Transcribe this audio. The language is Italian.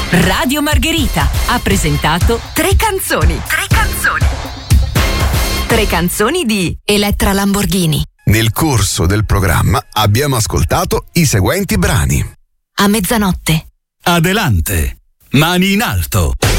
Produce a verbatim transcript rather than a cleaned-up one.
Radio Margherita ha presentato Tre canzoni. Tre canzoni. Tre canzoni di Elettra Lamborghini. Nel corso del programma abbiamo ascoltato i seguenti brani. A mezzanotte. Adelante. Mani in alto.